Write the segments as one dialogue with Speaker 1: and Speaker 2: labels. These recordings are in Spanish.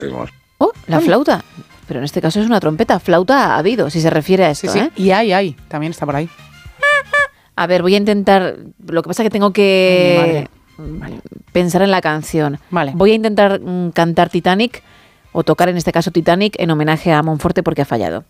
Speaker 1: Oh, la flauta. Pero en este caso es una trompeta. Flauta ha habido, si se refiere a esto,
Speaker 2: Sí, sí. Y hay. También está por ahí.
Speaker 1: A ver, voy a intentar... Lo que pasa es que tengo que pensar en la canción.
Speaker 2: Vale.
Speaker 1: Voy a intentar cantar Titanic, o tocar en este caso Titanic, en homenaje a Monforte porque ha fallado.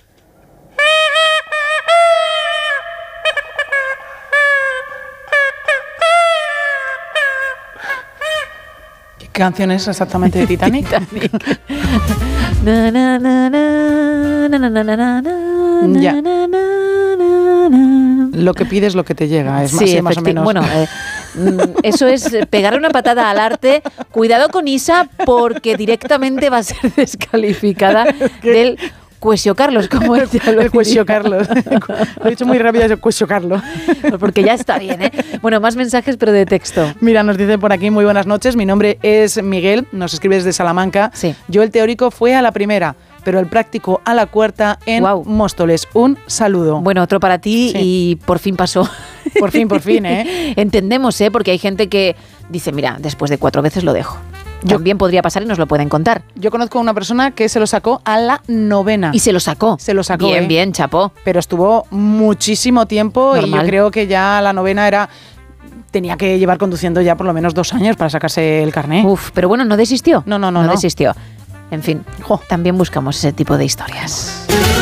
Speaker 2: ¿Qué canción es exactamente de Titanic?
Speaker 1: Titanic. Na, na, na, na, na, na, na, na, na,
Speaker 2: Ya.
Speaker 1: na, na, na, na.
Speaker 2: Lo que pides, lo que te llega. Es
Speaker 1: Sí,
Speaker 2: más o menos.
Speaker 1: Bueno, eso es pegarle una patada al arte. Cuidado con Isa, porque directamente va a ser descalificada del Cuesio Carlos, como ella lo
Speaker 2: el Cuesio
Speaker 1: diría.
Speaker 2: Carlos. Lo he dicho muy rápido, es el Cuesio Carlos.
Speaker 1: Porque ya está bien, ¿eh? Bueno, más mensajes, pero de texto.
Speaker 2: Mira, nos dice por aquí, muy buenas noches, mi nombre es Miguel, nos escribe desde Salamanca.
Speaker 1: Sí.
Speaker 2: Yo el teórico fue a la primera, pero el práctico a la cuarta en
Speaker 1: Guau.
Speaker 2: Móstoles. Un saludo.
Speaker 1: Bueno, otro para ti
Speaker 2: Sí.
Speaker 1: y por fin pasó.
Speaker 2: Por fin, ¿eh?
Speaker 1: Entendemos, ¿eh? Porque hay gente que dice, mira, después de 4 veces lo dejo.
Speaker 2: Yo-
Speaker 1: También podría pasar y nos lo pueden contar.
Speaker 2: Yo conozco a una persona que se lo sacó a la novena.
Speaker 1: Y se lo sacó.
Speaker 2: Se lo sacó,
Speaker 1: Bien,
Speaker 2: ¿eh?
Speaker 1: bien, chapó.
Speaker 2: Pero estuvo muchísimo tiempo y
Speaker 1: Normal.
Speaker 2: yo creo que ya la novena tenía que llevar conduciendo ya por lo menos 2 años para sacarse el carné.
Speaker 1: Uf, pero bueno, no desistió.
Speaker 2: No.
Speaker 1: No desistió. En fin, también buscamos ese tipo de historias.